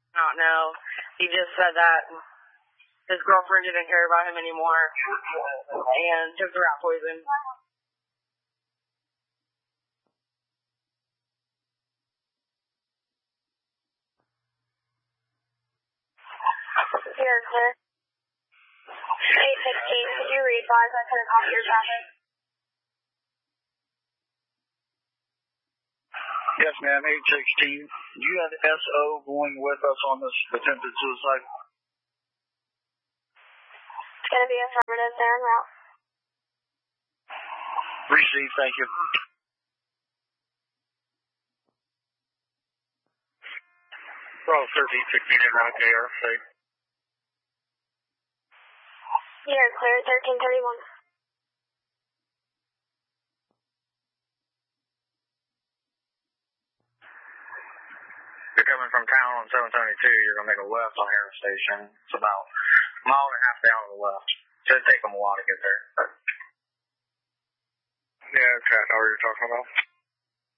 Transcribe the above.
I don't know. He just said that his girlfriend didn't care about him anymore and took the rat poison. Here, sir. 816, could you re-advise I couldn't copy your traffic? Yes, ma'am, 816. Do you have SO going with us on this attempted suicide? It's going to be affirmative, they're en route. Received, thank you. Bravo 1316 en route to ARC. You're clear, 1331. You're coming from town on 772, you're going to make a left on Harris Station. It's about a mile and a half down to the left. Should take them a while to get there. Yeah, okay, I know what you're talking about.